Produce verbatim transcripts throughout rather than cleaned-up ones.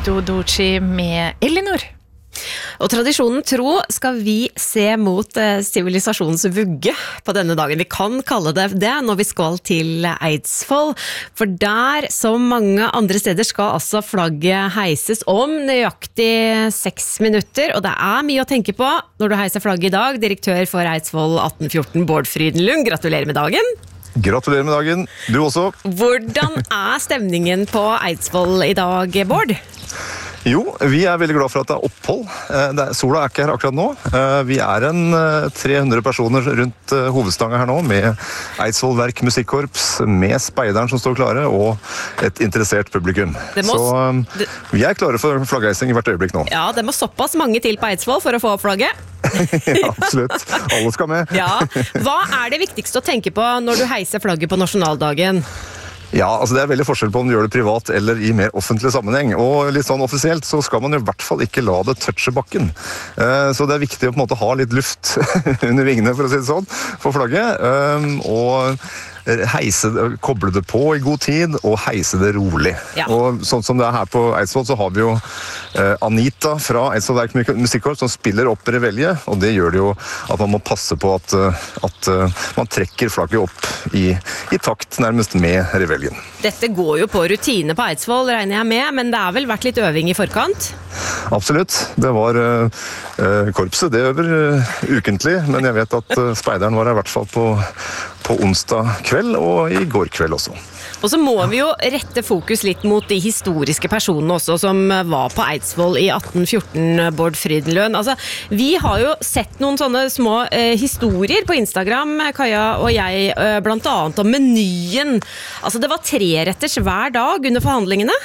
Benito Ducci med Elinor. Og tradisjonen tro skal vi se mot eh, sivilisasjonens vugge på denne dagen. Vi kan kalle det det når vi skal til Eidsvoll, for der som mange andre steder skal altså flagget heises om nøyaktig seks minutter, og det er mye å tenke på når du heiser flagget i dag. Direktør for Eidsvoll atten fjorten, Bård Frydenlund, gratulerer med dagen. Gratulerer med dagen, du også. Hvordan er stemningen på Eidsvoll i dag, Bård? Jo, vi er veldig glad for at det er opphold. Det er, sola er ikke her akkurat nå. Vi er en tre hundre personer rundt hovedstanga her nå, med Eidsvoll Verk Musikkorps, med speideren som står klare, og et interessert publikum. Må, Så det, vi er klare for flaggheising i hvert øyeblikk nå. Ja, det må såpass mange til på Eidsvoll for å få opp flagget. Ja, absolutt. Alle skal med. Ja. Hva er det viktigste å tenke på når du heiser flagget på nasjonaldagen? Ja, altså det er veldig forskjell på om du gjør det privat eller i mer offentlig sammenheng. Og litt sånn offisielt så skal man i hvert fall ikke la det touche bakken. Så det er viktig å på en måte ha litt luft under vingene, for å si det sånn, for flagget. Og heise, koble det på i god tid, og heise det rolig. Ja. Og sånn som det er her på Eidsvoll, så har vi jo Anita fra Eidsvoll Verk Musikkorps som spiller opp revelje, og det gjør det jo at man må passe på at, at man trekker flagget opp i, i takt nærmest med reveljen. Dette går jo på rutine på Eidsvoll, regner jeg med, men det har vel vært litt øving i forkant? Absolutt. Det var uh, korpset, det øver uh, ukentlig, men jeg vet at uh, speideren var i hvert fall på, på onsdag kveld og i går kveld også. Og så må vi jo rette fokus litt mot de historiske personene også som var på Eidsvoll i atten fjorten, Bård Frydenlund. Altså, vi har jo sett noen sånne små eh, historier på Instagram, Kaja og jeg, eh, blant annet om menyen. Altså, det var treretters hver dag under forhandlingene.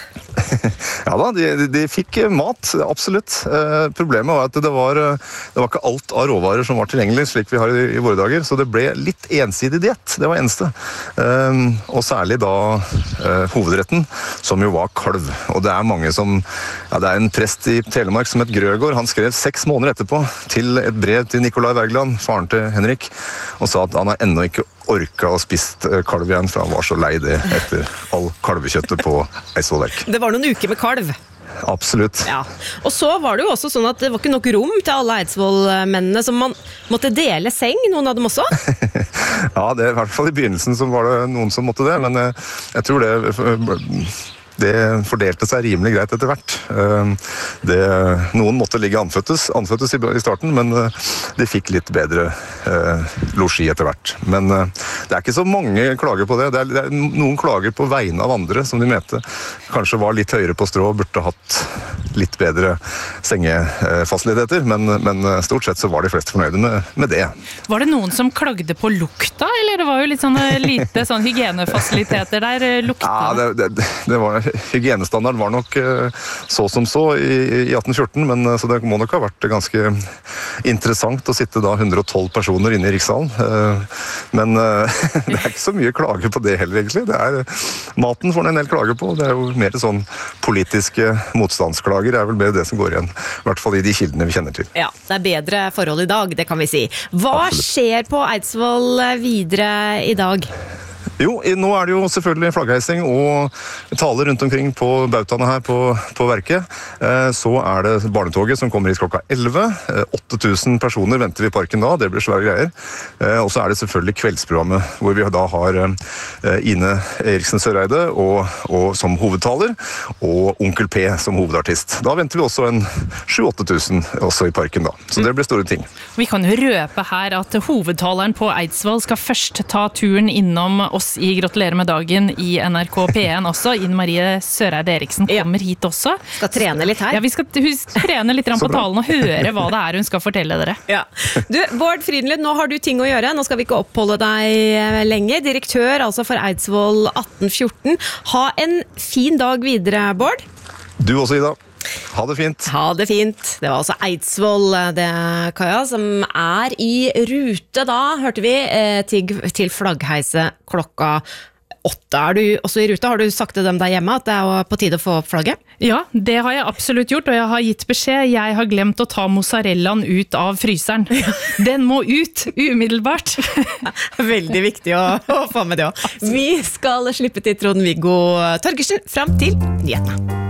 Ja da, de, de, de fikk mat, absolutt. Eh, problemet var at det var, det var ikke alt av råvarer som var tilgjengelig, slik vi har i, i våre dager, så det ble litt ensidig diett, det var eneste. Eh, og særlig da eh, hovedretten, som jo var kalv. Og det er mange som, ja, det er en prest i Telemark som het Grøgaard, han skrev seks måneder etterpå til et brev til Nikolai Wergeland, faren til Henrik, og sa at han har ennå ikke orka å spist kalv igjen, for han var så lei det etter all kalvekjøttet på Eidsvoll Verk. Det var noen uker med kalv. Absolutt. Ja. Og så var det jo også sånn at det var ikke nok rom til alle Eidsvoll-mennene, så man måtte dele seng, noen av dem også? Ja, det er i hvert fall i begynnelsen som var det noen som måtte det, men jeg tror det... Det fordelte seg rimelig greit etter hvert. Det, noen måtte ligge anføttes, anføttes i starten, men de fikk litt bedre eh, losji etter hvert. Men eh, det er ikke så mange klager på det. Det er, det er noen klager på vegne av andre, som de mente kanskje var litt høyere på strå og burde hatt litt bedre sengefasiliteter, men, men stort sett så var de fleste fornøyde med, med det. Var det noen som klagde på lukta, eller det var jo litt sånn lite sånn hygienefasiliteter der? Lukta? Ja, det, det, det var hygienestandard var nok så som så i, i atten fjorten, men så det må nok ha vært ganske interessant å sitte da hundre og tolv personer inne i Rikssalen. Men det er ikke så mye klage på det heller, egentlig. Det er, maten får en del klage på, det er jo mer sånn politiske motstandsklager, det er vel mer det som går igjen, i hvert fall i de kildene vi kjenner til. Ja, det er bedre forhold i dag, det kan vi si. Hva Absolutt. Skjer på Eidsvoll videre i dag? Jo, nå er det jo selvfølgelig flaggheising og taler rundt omkring på bautaene her på, på verket. Så er det barnetoget som kommer hit klokka elleve. åtte tusen personer venter vi i parken da, det blir svære greier. Og så er det selvfølgelig kveldsprogrammet, hvor vi da har Ine Eriksen Søreide og, og som hovedtaler, og Onkel P som hovedartist. Da venter vi også en sju til åtte tusen også i parken da, så det blir store ting. Vi kan jo røpe her at hovedtaleren på Eidsvoll skal først ta turen innom oss i Gratulerer med dagen i N R K P en også. Ine Marie Søreide Eriksen kommer ja. Hit også. Skal trene litt her. Ja, vi skal trene litt på talen og høre hva det er hun skal fortelle dere. Ja. Du, Bård Frydenlund, nå har du ting å gjøre. Nå skal vi ikke oppholde deg lenge. Direktør altså for Eidsvoll atten fjorten. Ha en fin dag videre, Bård. Du også, Ida. Ha det fint. Ha det fint. Det var altså Eidsvoll, det, Kaja, som er i rute da, hørte vi, til, til flaggheise klokka åtte. Er du også i rute? Har du sagt til dem der hjemme at det er på tide å få opp flagget? Ja, det har jeg absolutt gjort, og jeg har gitt beskjed. Jeg har glemt å ta mozzarellaen ut av fryseren. Den må ut, umiddelbart. Veldig viktig å, å få med det også. Vi skal slippe til Trond-Viggo Torgersen, frem til nyhetene.